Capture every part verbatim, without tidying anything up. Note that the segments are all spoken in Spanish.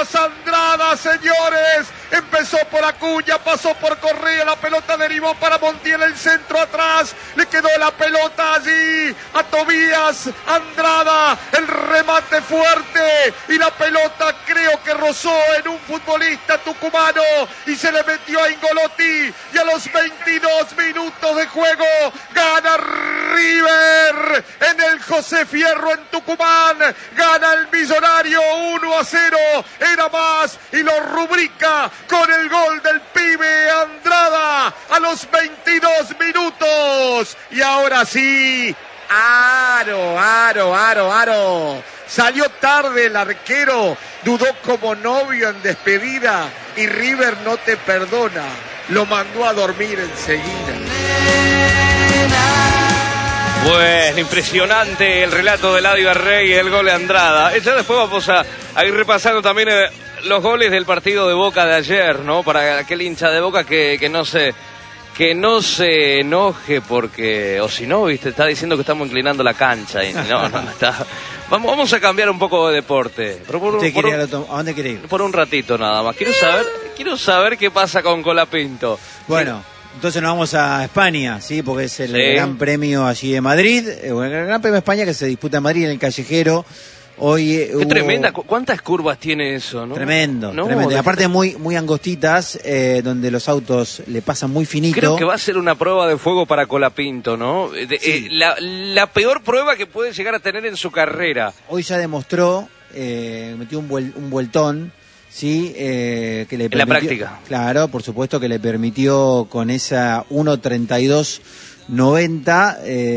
más Andrada, señores. Empezó por Acuña, pasó por Correa, la pelota derivó para Montiel, el centro atrás, le quedó la pelota allí a Tobías Andrada, el remate fuerte y la pelota creo que rozó en un futbolista tucumano y se le metió a Ingolotti y a los veintidós minutos de juego gana River en el José Fierro en Tucumán, gana el Millonario uno a cero, era más y lo rubrica con el gol del pibe Andrada a los veintidós minutos. Y ahora sí, aro, aro, aro, aro. Salió tarde el arquero, dudó como novio en despedida y River no te perdona. Lo mandó a dormir enseguida. Bueno, impresionante el relato de Eladio Rey y el gol de Andrada. Ya después vamos a, a ir repasando también eh, los goles del partido de Boca de ayer, ¿no? Para aquel hincha de Boca que, que no se que no se enoje porque, o si no, viste, está diciendo que estamos inclinando la cancha y no, no, no está. Vamos, vamos a cambiar un poco de deporte. Pero por, ¿Usted por quiere un, ir a, ¿A dónde quiere ir? Por un ratito nada más. Quiero saber, quiero saber qué pasa con Colapinto. Bueno. Entonces nos vamos a España, sí, porque es el sí. Gran Premio allí de Madrid, el Gran Premio de España que se disputa en Madrid en el Callejero. Hoy Qué hubo... tremenda, ¿cuántas curvas tiene eso, no? Tremendo, no, tremendo. De... Y aparte muy muy angostitas, eh, donde los autos le pasan muy finito. Creo que va a ser una prueba de fuego para Colapinto, ¿no? De, sí. eh, la, la peor prueba que puede llegar a tener en su carrera. Hoy ya demostró, eh, metió un, vuel, un vueltón. Sí, eh, que le permitió, en la práctica. Claro, por supuesto que le permitió con esa uno treinta y dos noventa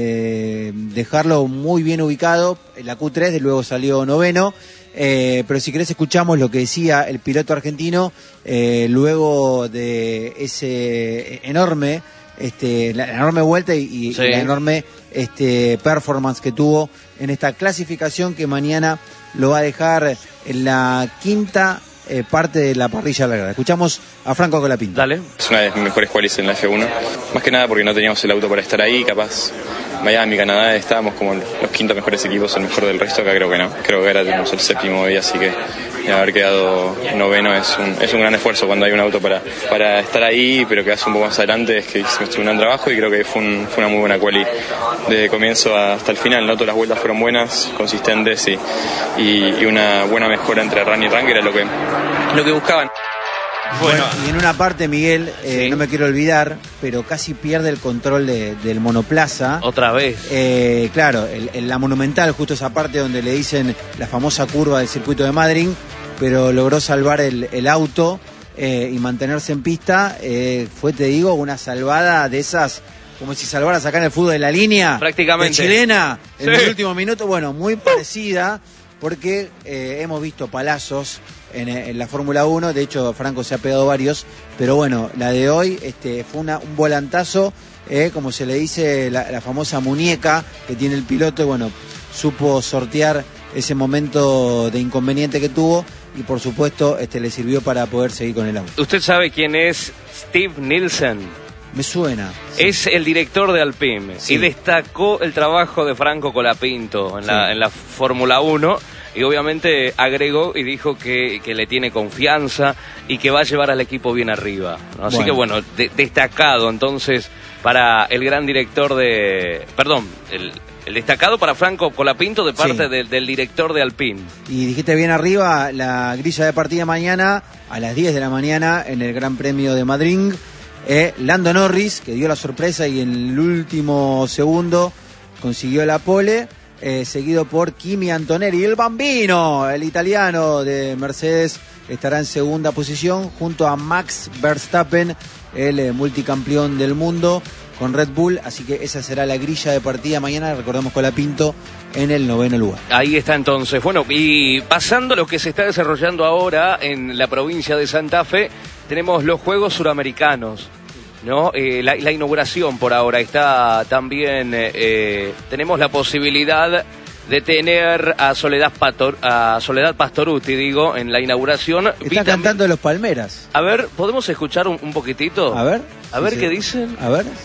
eh, dejarlo muy bien ubicado en la Q tres, luego salió noveno. Eh, pero si querés escuchamos lo que decía el piloto argentino eh, luego de ese enorme, este, la enorme vuelta y, y sí. la enorme este, performance que tuvo en esta clasificación que mañana lo va a dejar en la quinta Eh, parte de la parrilla larga. Escuchamos a Franco Colapinto. Dale. Es una de mis mejores qualis en la F uno. Más que nada porque no teníamos el auto para estar ahí, capaz. Miami, Canadá, estábamos como los quintos mejores equipos, el mejor del resto, acá creo que no. Creo que ahora tenemos el séptimo hoy, así que haber quedado noveno es un, es un gran esfuerzo cuando hay un auto para, para estar ahí, pero quedas un poco más adelante, es que hicimos un gran trabajo y creo que fue, un, fue una muy buena quali desde comienzo hasta el final, ¿no? Todas las vueltas fueron buenas, consistentes y, y, y una buena mejora entre run y run, que era lo que, lo que buscaban. Bueno, y en una parte, Miguel, eh, sí. no me quiero olvidar, pero casi pierde el control de, del monoplaza. Otra vez. Eh, claro, el, el, la Monumental, justo esa parte donde le dicen la famosa curva del circuito de Madrid, pero logró salvar el, el auto eh, y mantenerse en pista. Eh, fue, te digo, una salvada de esas, como si salvaras acá en el fútbol de la línea. Prácticamente. De chilena, en sí. el último minuto. Bueno, muy parecida, porque eh, hemos visto palazos en, en la Fórmula uno, de hecho Franco se ha pegado varios, pero bueno, la de hoy este, fue una, un volantazo, eh, como se le dice, la, la famosa muñeca que tiene el piloto, y bueno, supo sortear ese momento de inconveniente que tuvo y por supuesto este, le sirvió para poder seguir con el auto. ¿Usted sabe quién es Steve Nielsen? Me suena. Sí. Es el director de Alpine, sí. Y destacó el trabajo de Franco Colapinto en, sí. la, en la Fórmula uno. Y obviamente agregó y dijo que, que le tiene confianza y que va a llevar al equipo bien arriba, ¿no? Así bueno. que bueno, de, destacado entonces para el gran director de... Perdón, el, el destacado para Franco Colapinto de parte sí. de, del director de Alpine. Y dijiste bien arriba, la grilla de partida mañana a las diez de la mañana en el Gran Premio de Madrid. Eh, Lando Norris, que dio la sorpresa y en el último segundo consiguió la pole. Eh, seguido por Kimi Antonelli, el bambino, el italiano de Mercedes, estará en segunda posición junto a Max Verstappen, el eh, multicampeón del mundo con Red Bull, así que esa será la grilla de partida mañana, recordemos Colapinto en el noveno lugar. Ahí está entonces, bueno, y pasando lo que se está desarrollando ahora en la provincia de Santa Fe, tenemos los Juegos Suramericanos. ¿No? Eh, la, la inauguración por ahora está también, eh, eh, tenemos la posibilidad de tener a Soledad, Pator, a Soledad Pastorutti, digo, en la inauguración. Está Vi cantando también... Los Palmeras. A ver, ¿podemos escuchar un, un poquitito? A ver. A ver sí, qué sí. dicen. A ver.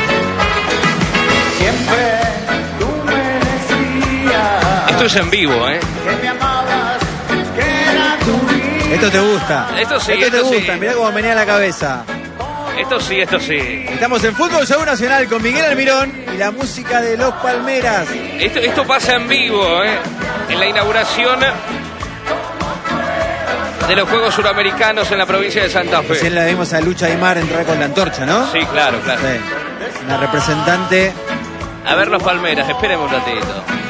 Siempre tú me decías Esto es en vivo, ¿eh? que me amabas, que era tu vida. Esto te gusta. Esto sí, esto, esto te sí. gusta. Mirá cómo venía la cabeza. Esto sí, esto sí. Estamos en Fútbol Show Nacional con Miguel Almirón y la música de Los Palmeras. Esto, esto pasa en vivo, ¿eh? En la inauguración de los Juegos Suramericanos en la provincia de Santa Fe. Recién la vimos a Lucha Aymar entrar con la antorcha, ¿no? Sí, claro, claro. Sí. Una representante. A ver los Palmeras, esperemos un ratito.